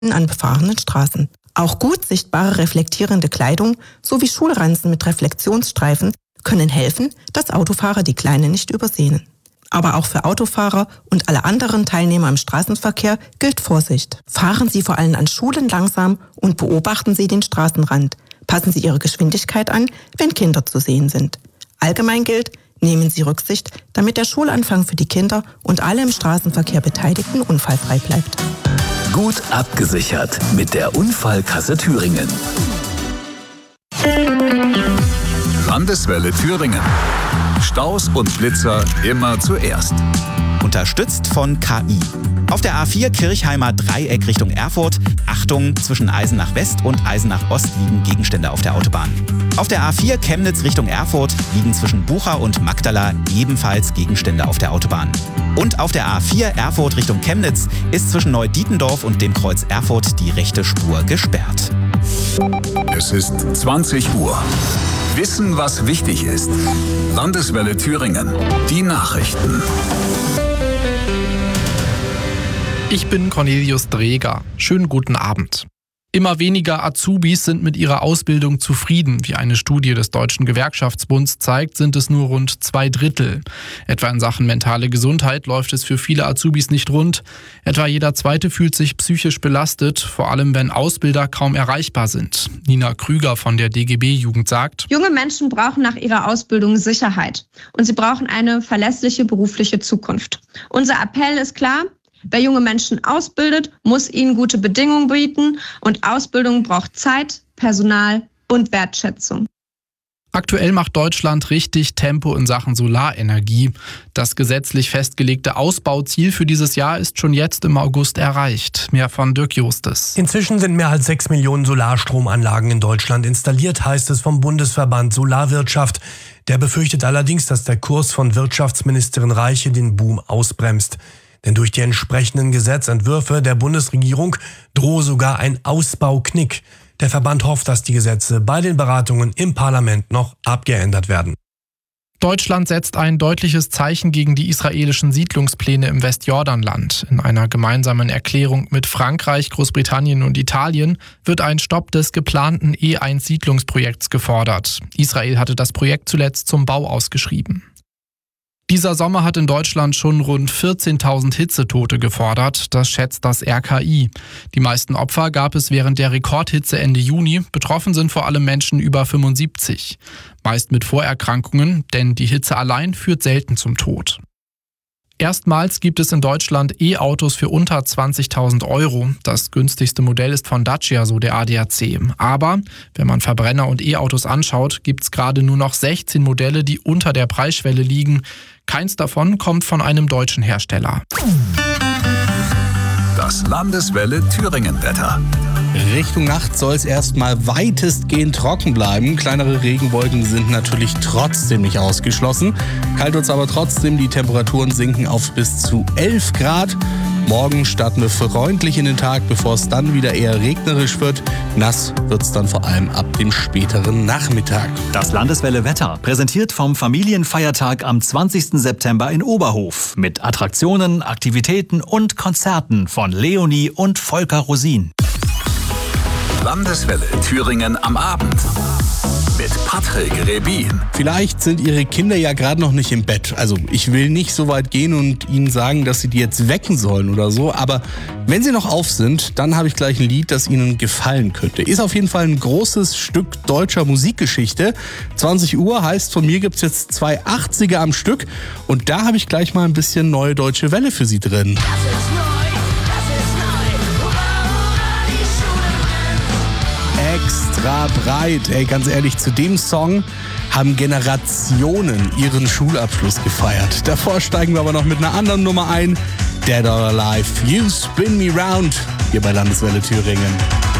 an befahrenen Straßen. Auch gut sichtbare reflektierende Kleidung sowie Schulranzen mit Reflexionsstreifen können helfen, dass Autofahrer die Kleinen nicht übersehen. Aber auch für Autofahrer und alle anderen Teilnehmer im Straßenverkehr gilt Vorsicht. Fahren Sie vor allem an Schulen langsam und beobachten Sie den Straßenrand. Passen Sie Ihre Geschwindigkeit an, wenn Kinder zu sehen sind. Allgemein gilt, nehmen Sie Rücksicht, damit der Schulanfang für die Kinder und alle im Straßenverkehr Beteiligten unfallfrei bleibt. Gut abgesichert mit der Unfallkasse Thüringen. Landeswelle Thüringen. Staus und Blitzer immer zuerst. Unterstützt von KI. Auf der A4 Kirchheimer Dreieck Richtung Erfurt. Achtung, zwischen Eisenach West und Eisenach Ost liegen Gegenstände auf der Autobahn. Auf der A4 Chemnitz Richtung Erfurt liegen zwischen Bucha und Magdala ebenfalls Gegenstände auf der Autobahn. Und auf der A4 Erfurt Richtung Chemnitz ist zwischen Neudietendorf und dem Kreuz Erfurt die rechte Spur gesperrt. Es ist 20 Uhr. Wissen, was wichtig ist. Landeswelle Thüringen. Die Nachrichten. Ich bin Cornelius Dreger. Schönen guten Abend. Immer weniger Azubis sind mit ihrer Ausbildung zufrieden. Wie eine Studie des Deutschen Gewerkschaftsbunds zeigt, sind es nur rund 2/3. Etwa in Sachen mentale Gesundheit läuft es für viele Azubis nicht rund. Etwa jeder Zweite fühlt sich psychisch belastet, vor allem wenn Ausbilder kaum erreichbar sind. Nina Krüger von der DGB-Jugend sagt: Junge Menschen brauchen nach ihrer Ausbildung Sicherheit und sie brauchen eine verlässliche berufliche Zukunft. Unser Appell ist klar: Wer junge Menschen ausbildet, muss ihnen gute Bedingungen bieten und Ausbildung braucht Zeit, Personal und Wertschätzung. Aktuell macht Deutschland richtig Tempo in Sachen Solarenergie. Das gesetzlich festgelegte Ausbauziel für dieses Jahr ist schon jetzt im August erreicht. Mehr von Dirk Justes. Inzwischen sind mehr als 6 Millionen Solarstromanlagen in Deutschland installiert, heißt es vom Bundesverband Solarwirtschaft. Der befürchtet allerdings, dass der Kurs von Wirtschaftsministerin Reiche den Boom ausbremst. Denn durch die entsprechenden Gesetzentwürfe der Bundesregierung drohe sogar ein Ausbauknick. Der Verband hofft, dass die Gesetze bei den Beratungen im Parlament noch abgeändert werden. Deutschland setzt ein deutliches Zeichen gegen die israelischen Siedlungspläne im Westjordanland. In einer gemeinsamen Erklärung mit Frankreich, Großbritannien und Italien wird ein Stopp des geplanten E1-Siedlungsprojekts gefordert. Israel hatte das Projekt zuletzt zum Bau ausgeschrieben. Dieser Sommer hat in Deutschland schon rund 14.000 Hitzetote gefordert, das schätzt das RKI. Die meisten Opfer gab es während der Rekordhitze Ende Juni. Betroffen sind vor allem Menschen über 75. Meist mit Vorerkrankungen, denn die Hitze allein führt selten zum Tod. Erstmals gibt es in Deutschland E-Autos für unter 20.000 €. Das günstigste Modell ist von Dacia, so der ADAC. Aber wenn man Verbrenner- und E-Autos anschaut, gibt es gerade nur noch 16 Modelle, die unter der Preisschwelle liegen. Keins davon kommt von einem deutschen Hersteller. Das Landeswelle Thüringen-Wetter. Richtung Nacht soll es erstmal weitestgehend trocken bleiben. Kleinere Regenwolken sind natürlich trotzdem nicht ausgeschlossen. Kalt wird es aber trotzdem. Die Temperaturen sinken auf bis zu 11 Grad. Morgen starten wir freundlich in den Tag, bevor es dann wieder eher regnerisch wird. Nass wird es dann vor allem ab dem späteren Nachmittag. Das Landeswelle Wetter, präsentiert vom Familienfeiertag am 20. September in Oberhof. Mit Attraktionen, Aktivitäten und Konzerten von Leonie und Volker Rosin. Landeswelle Thüringen am Abend. Mit Patrick Rebin. Vielleicht sind Ihre Kinder ja gerade noch nicht im Bett. Also ich will nicht so weit gehen und Ihnen sagen, dass Sie die jetzt wecken sollen oder so. Aber wenn Sie noch auf sind, dann habe ich gleich ein Lied, das Ihnen gefallen könnte. Ist auf jeden Fall ein großes Stück deutscher Musikgeschichte. 20 Uhr heißt, von mir gibt es jetzt 2 80er am Stück. Und da habe ich gleich mal ein bisschen neue deutsche Welle für Sie drin. Extra breit. Ey, ganz ehrlich, zu dem Song haben Generationen ihren Schulabschluss gefeiert. Davor steigen wir aber noch mit einer anderen Nummer ein. Dead or Alive, You Spin Me Round, hier bei Landeswelle Thüringen.